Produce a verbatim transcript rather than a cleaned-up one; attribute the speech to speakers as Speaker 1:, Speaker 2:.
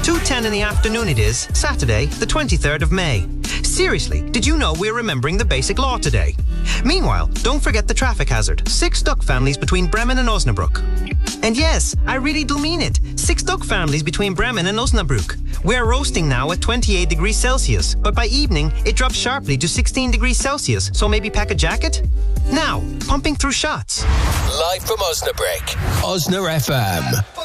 Speaker 1: two ten in the afternoon it is, Saturday, the twenty-third of May. Seriously, did you know we're remembering the basic law today? Meanwhile, don't forget the traffic hazard. Six duck families between Bremen and Osnabrück. And yes, I really do mean it. Six duck families between Bremen and Osnabrück. We're roasting now at twenty-eight degrees Celsius, but by evening, it drops sharply to sixteen degrees Celsius, so maybe pack a jacket? Now, pumping through shots.
Speaker 2: Live from Osnabrück, Osna F M.